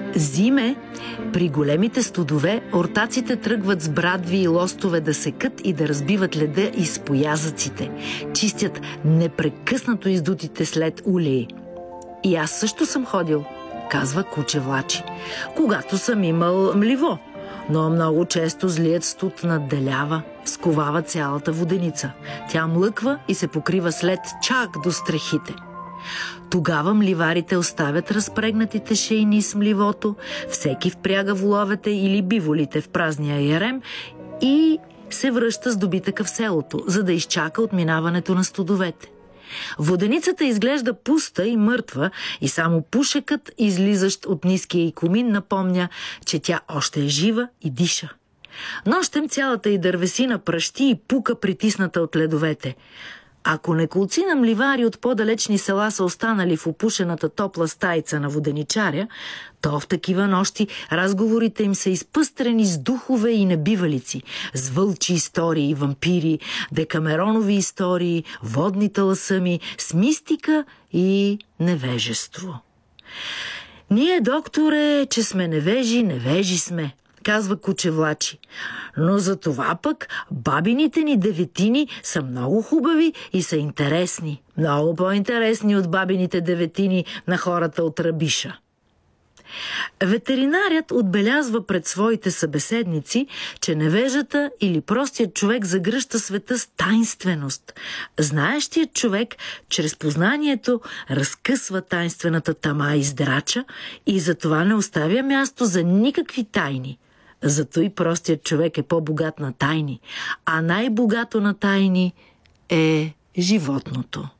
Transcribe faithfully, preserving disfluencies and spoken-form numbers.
Зиме, при големите студове, ортаците тръгват с брадви и лостове да секат и да разбиват леда из поязъците. Чистят непрекъснато издутите след улеи. И аз също съм ходил, казва куче Влачи, когато съм имал мливо. Но много често злият студ надделява, сковава цялата воденица. Тя млъква и се покрива след чак до стрехите. Тогава мливарите оставят разпрегнатите шейни с мливото, всеки впряга воловете или биволите в празния ярем и се връща с добитъка в селото, за да изчака отминаването на студовете. Воденицата изглежда пуста и мъртва и само пушекът, излизащ от ниския й комин, напомня, че тя още е жива и диша. Нощем цялата й дървесина пращи и пука, притисната от ледовете. Ако неколци на мливари от по-далечни села са останали в опушената топла стаица на воденичаря, то в такива нощи разговорите им са изпъстрени с духове и небивалици, с вълчи истории, вампири, декамеронови истории, водни таласъми, с мистика и невежество. Ние, докторе, че сме невежи, невежи сме, казва куче Влачи. Но за това пък бабините ни деветини са много хубави и са интересни. Много по-интересни от бабините деветини на хората от Рабиша. Ветеринарят отбелязва пред своите събеседници, че невежата или простият човек загръща света с тайнственост. Знаещият човек чрез познанието разкъсва тайнствената тама и здрача и затова не оставя място за никакви тайни. Зато и простият човек е по-богат на тайни, а най-богато на тайни е животното.